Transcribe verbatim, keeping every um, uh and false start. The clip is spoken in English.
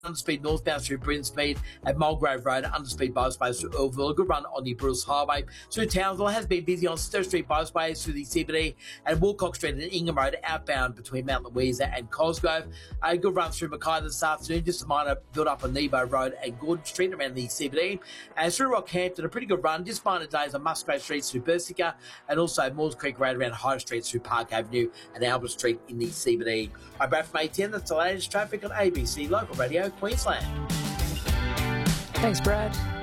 Underspeed northbound through Brinsmead at Mulgrave Road, Underspeed Bosways through Earlville. A good run on the Bruce Highway through Townsville. Has been busy on Stir Street Bosways through the C B D and Woolcock Street and Ingham Road outbound between Mount Louisa and Cosgrove. A good run through Mackay this afternoon. Just a minor build up on Nebo Road and Gordon Street around the C B D. And through Rockhampton, a pretty good run. Just minor days on Musgrave Street through Bersica and also Moores Creek Road around High Street through Park Avenue and Albert Street in the C B D. I'm Brad from A ten. That's the latest traffic on A B C Local Radio Queensland. Thanks, Brad.